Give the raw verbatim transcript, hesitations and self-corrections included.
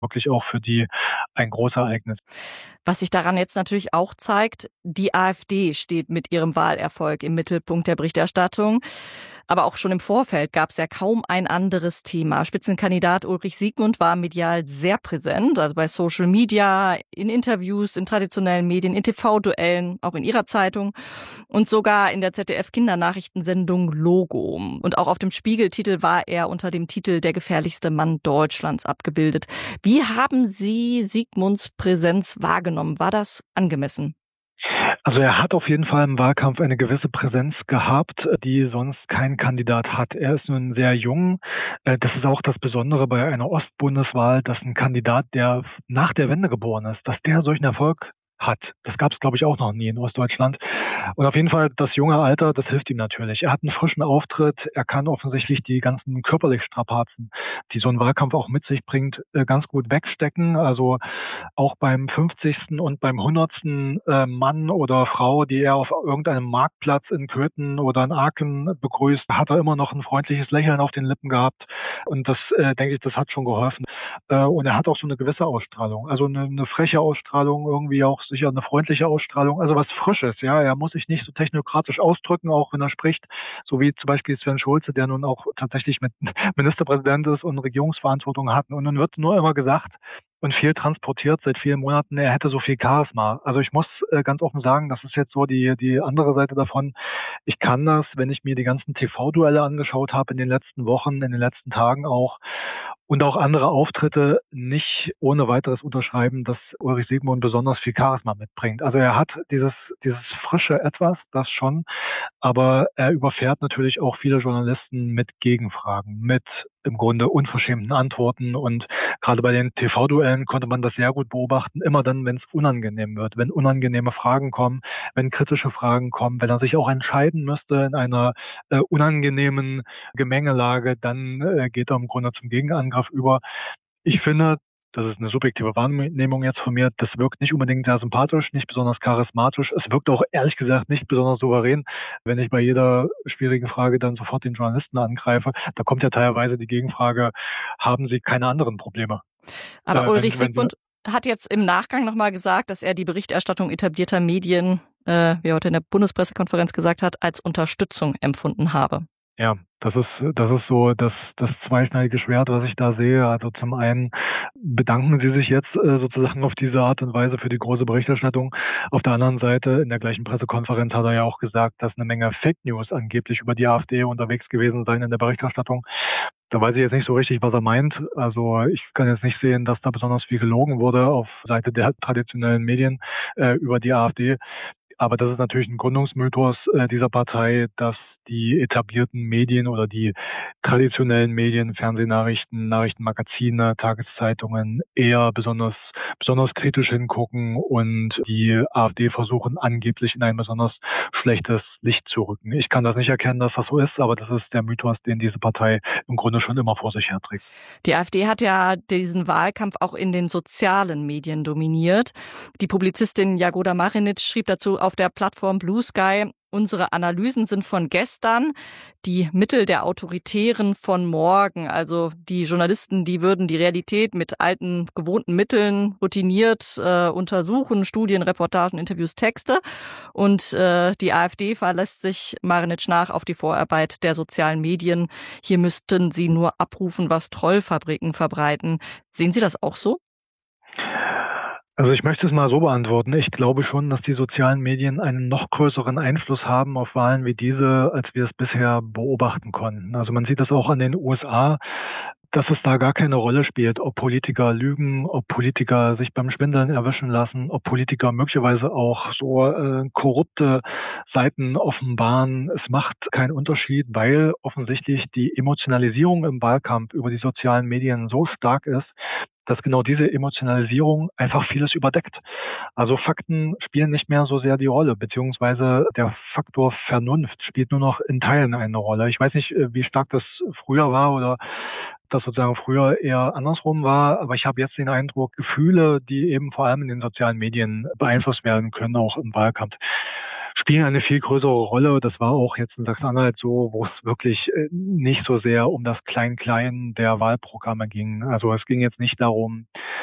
wirklich auch für die ein großes Ereignis. Was sich daran jetzt natürlich auch zeigt, die AfD steht mit ihrem Wahlerfolg im Mittelpunkt der Berichterstattung. Aber auch schon im Vorfeld gab es ja kaum ein anderes Thema. Spitzenkandidat Ulrich Siegmund war medial sehr präsent, also bei Social Media, in Interviews, in traditionellen Medien, in T V-Duellen, auch in ihrer Zeitung und sogar in der Z D F-Kindernachrichtensendung Logo. Und auch auf dem Spiegeltitel war er unter dem Titel Der gefährlichste Mann Deutschlands abgebildet. Wie haben Sie Siegmunds Präsenz wahrgenommen? War das angemessen? Also er hat auf jeden Fall im Wahlkampf eine gewisse Präsenz gehabt, die sonst kein Kandidat hat. Er ist nun sehr jung. Das ist auch das Besondere bei einer Ostbundeswahl, dass ein Kandidat, der nach der Wende geboren ist, dass der solchen Erfolg hat. Das gab es, glaube ich, auch noch nie in Ostdeutschland. Und auf jeden Fall das junge Alter, das hilft ihm natürlich. Er hat einen frischen Auftritt. Er kann offensichtlich die ganzen körperlichen Strapazen, die so ein Wahlkampf auch mit sich bringt, ganz gut wegstecken. Also auch beim fünfzigsten und beim hundertsten Mann oder Frau, die er auf irgendeinem Marktplatz in Köthen oder in Aachen begrüßt, hat er immer noch ein freundliches Lächeln auf den Lippen gehabt. Und das, äh, denke ich, das hat schon geholfen. Äh, und er hat auch so eine gewisse Ausstrahlung. Also eine, eine freche Ausstrahlung, irgendwie auch sicher eine freundliche Ausstrahlung. Also was Frisches, ja. Er muss sich nicht so technokratisch ausdrücken, auch wenn er spricht. So wie zum Beispiel Sven Schulze, der nun auch tatsächlich mit Ministerpräsident ist und Regierungsverantwortung hat. Und dann wird nur immer gesagt und viel transportiert seit vielen Monaten, er hätte so viel Charisma. Also ich muss äh, ganz offen sagen, das ist jetzt so die die andere Seite davon. Ich kann das, wenn ich mir die ganzen T V-Duelle angeschaut habe in den letzten Wochen, in den letzten Tagen auch und auch andere Auftritte, nicht ohne weiteres unterschreiben, dass Ulrich Siegmund besonders viel Charisma mitbringt. Also er hat dieses dieses frische Etwas, das schon, aber er überfährt natürlich auch viele Journalisten mit Gegenfragen, mit im Grunde unverschämten Antworten. Und gerade bei den T V-Duellen konnte man das sehr gut beobachten, immer dann, wenn es unangenehm wird, wenn unangenehme Fragen kommen, wenn kritische Fragen kommen, wenn er sich auch entscheiden müsste in einer äh, unangenehmen Gemengelage, dann äh, geht er im Grunde zum Gegenangriff über. Ich finde, das ist eine subjektive Wahrnehmung jetzt von mir, das wirkt nicht unbedingt sehr sympathisch, nicht besonders charismatisch. Es wirkt auch ehrlich gesagt nicht besonders souverän, wenn ich bei jeder schwierigen Frage dann sofort den Journalisten angreife. Da kommt ja teilweise die Gegenfrage, haben Sie keine anderen Probleme? Aber äh, Ulrich wenn, Siegmund wenn hat jetzt im Nachgang nochmal gesagt, dass er die Berichterstattung etablierter Medien, äh, wie er heute in der Bundespressekonferenz gesagt hat, als Unterstützung empfunden habe. Ja, das ist, das ist so das, das zweischneidige Schwert, was ich da sehe. Also zum einen bedanken Sie sich jetzt äh, sozusagen auf diese Art und Weise für die große Berichterstattung. Auf der anderen Seite, in der gleichen Pressekonferenz hat er ja auch gesagt, dass eine Menge Fake News angeblich über die AfD unterwegs gewesen seien in der Berichterstattung. Da weiß ich jetzt nicht so richtig, was er meint. Also ich kann jetzt nicht sehen, dass da besonders viel gelogen wurde auf Seite der traditionellen Medien äh, über die AfD. Aber das ist natürlich ein Gründungsmythos äh, dieser Partei, dass die etablierten Medien oder die traditionellen Medien, Fernsehnachrichten, Nachrichtenmagazine, Tageszeitungen eher besonders besonders kritisch hingucken und die AfD versuchen angeblich in ein besonders schlechtes Licht zu rücken. Ich kann das nicht erkennen, dass das so ist, aber das ist der Mythos, den diese Partei im Grunde schon immer vor sich herträgt. Die AfD hat ja diesen Wahlkampf auch in den sozialen Medien dominiert. Die Publizistin Jagoda Marinic schrieb dazu auf der Plattform Blue Sky: Unsere Analysen sind von gestern, die Mittel der Autoritären von morgen. Also die Journalisten, die würden die Realität mit alten, gewohnten Mitteln routiniert äh, untersuchen, Studien, Reportagen, Interviews, Texte. Und äh, die AfD verlässt sich Marinic nach auf die Vorarbeit der sozialen Medien. Hier müssten sie nur abrufen, was Trollfabriken verbreiten. Sehen Sie das auch so? Also ich möchte es mal so beantworten. Ich glaube schon, dass die sozialen Medien einen noch größeren Einfluss haben auf Wahlen wie diese, als wir es bisher beobachten konnten. Also man sieht das auch an den U S A, dass es da gar keine Rolle spielt, ob Politiker lügen, ob Politiker sich beim Schwindeln erwischen lassen, ob Politiker möglicherweise auch so äh, korrupte Seiten offenbaren. Es macht keinen Unterschied, weil offensichtlich die Emotionalisierung im Wahlkampf über die sozialen Medien so stark ist, dass genau diese Emotionalisierung einfach vieles überdeckt. Also Fakten spielen nicht mehr so sehr die Rolle, beziehungsweise der Faktor Vernunft spielt nur noch in Teilen eine Rolle. Ich weiß nicht, wie stark das früher war oder das sozusagen früher eher andersrum war, aber ich habe jetzt den Eindruck, Gefühle, die eben vor allem in den sozialen Medien beeinflusst werden können, auch im Wahlkampf, spielen eine viel größere Rolle. Das war auch jetzt in Sachsen-Anhalt so, wo es wirklich äh, nicht so sehr um das Klein-Klein der Wahlprogramme ging. Also es ging jetzt nicht darum,